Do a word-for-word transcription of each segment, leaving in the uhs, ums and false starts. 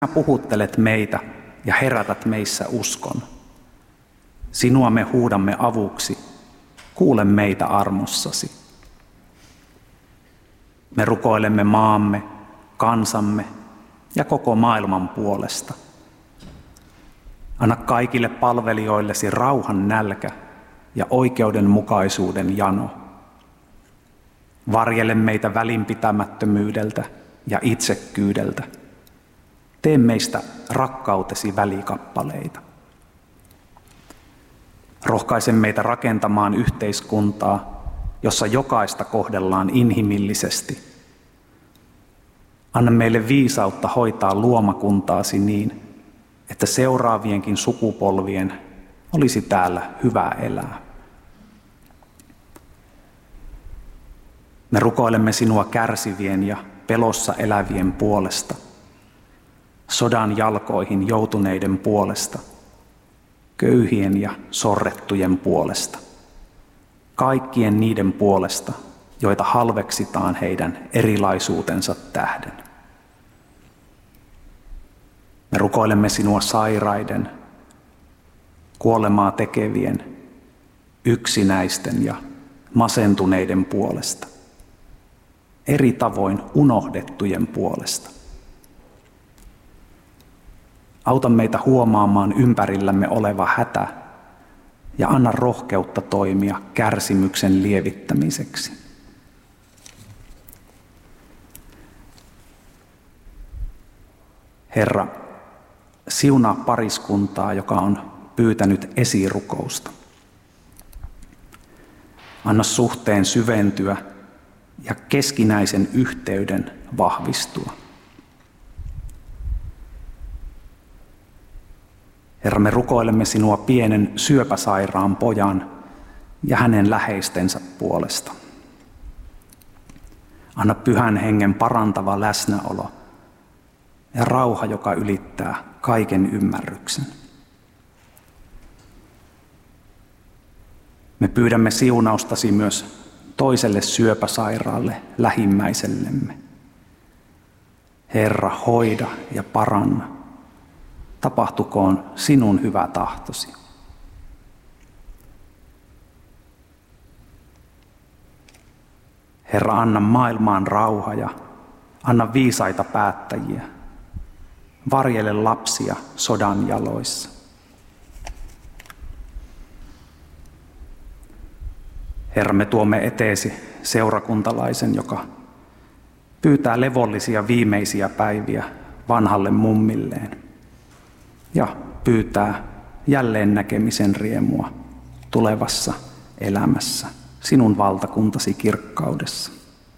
puhuttelet meitä ja herätät meissä uskon. Sinua me huudamme avuksi, kuule meitä armossasi. Me rukoilemme maamme, kansamme ja koko maailman puolesta. Anna kaikille palvelijoillesi rauhan nälkä ja oikeudenmukaisuuden jano. Varjele meitä välinpitämättömyydeltä ja itsekkyydeltä. Tee meistä rakkautesi välikappaleita. Rohkaise meitä rakentamaan yhteiskuntaa, jossa jokaista kohdellaan inhimillisesti. Anna meille viisautta hoitaa luomakuntaasi niin, että seuraavienkin sukupolvien olisi täällä hyvä elää. Me rukoilemme sinua kärsivien ja pelossa elävien puolesta, sodan jalkoihin joutuneiden puolesta, köyhien ja sorrettujen puolesta, kaikkien niiden puolesta, joita halveksitaan heidän erilaisuutensa tähden. Me rukoilemme sinua sairaiden, kuolemaa tekevien, yksinäisten ja masentuneiden puolesta, eri tavoin unohdettujen puolesta. Auta meitä huomaamaan ympärillämme oleva hätä ja anna rohkeutta toimia kärsimyksen lievittämiseksi. Herra, siunaa pariskuntaa, joka on pyytänyt esirukousta. Anna suhteen syventyä ja keskinäisen yhteyden vahvistua. Herra, me rukoilemme sinua pienen syöpäsairaan pojan ja hänen läheistensä puolesta. Anna pyhän hengen parantava läsnäolo ja rauha, joka ylittää kaiken ymmärryksen. Me pyydämme siunaustasi myös toiselle syöpäsairaalle lähimmäisellemme. Herra, hoida ja paranna. Tapahtukoon sinun hyvä tahtosi. Herra, anna maailmaan rauha ja anna viisaita päättäjiä. Varjele lapsia sodan jaloissa. Herra, me tuomme eteesi seurakuntalaisen, joka pyytää levollisia viimeisiä päiviä vanhalle mummilleen ja pyytää jälleen näkemisen riemua tulevassa elämässä sinun valtakuntasi kirkkaudessa.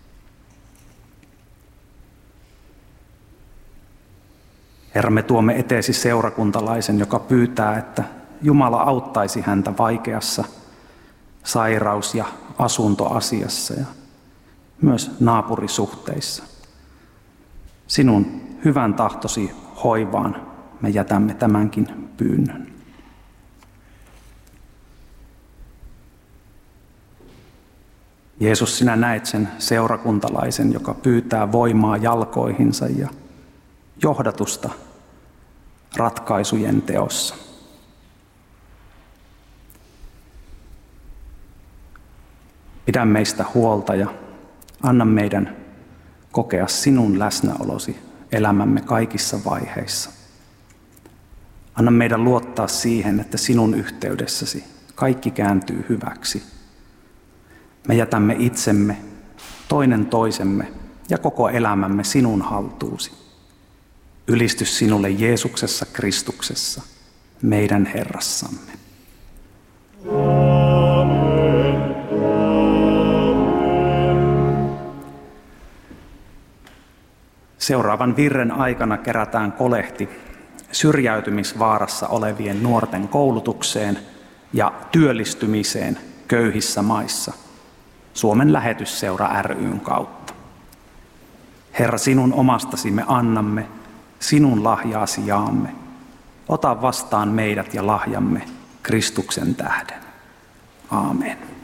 Herra, me tuomme eteesi seurakuntalaisen, joka pyytää, että Jumala auttaisi häntä vaikeassa sairaus- ja asuntoasiassa ja myös naapurisuhteissa. Sinun hyvän tahtosi hoivaan me jätämme tämänkin pyynnön. Jeesus, sinä näet sen seurakuntalaisen, joka pyytää voimaa jalkoihinsa ja johdatusta ratkaisujen teossa. Pidä meistä huolta ja anna meidän kokea sinun läsnäolosi elämämme kaikissa vaiheissa. Anna meidän luottaa siihen, että sinun yhteydessäsi kaikki kääntyy hyväksi. Me jätämme itsemme, toinen toisemme ja koko elämämme sinun haltuusi. Ylistys sinulle Jeesuksessa Kristuksessa, meidän Herrassamme. Seuraavan virren aikana kerätään kolehti syrjäytymisvaarassa olevien nuorten koulutukseen ja työllistymiseen köyhissä maissa Suomen Lähetysseura ry:n kautta. Herra, sinun omastasi me annamme, sinun lahjaasi jaamme. Ota vastaan meidät ja lahjamme Kristuksen tähden. Aamen.